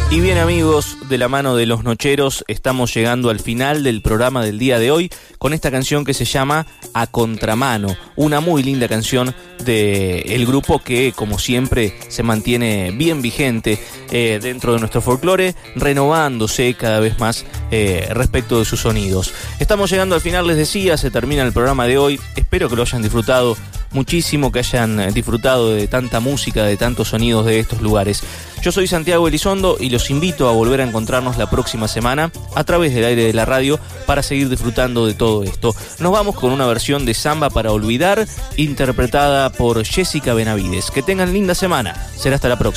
Y bien, amigos, de la mano de Los Nocheros estamos llegando al final del programa del día de hoy con esta canción que se llama A Contramano, una muy linda canción del grupo que, como siempre, se mantiene bien vigente dentro de nuestro folclore, renovándose cada vez más respecto de sus sonidos. Estamos llegando al final, les decía, se termina el programa de hoy. Espero que lo hayan disfrutado muchísimo, que hayan disfrutado de tanta música, de tantos sonidos de estos lugares. Yo soy Santiago Elizondo y los invito a volver a encontrarnos la próxima semana a través del aire de la radio para seguir disfrutando de todo esto. Nos vamos con una versión de Samba para Olvidar, interpretada por Jessica Benavides. Que tengan linda semana. Será hasta la próxima.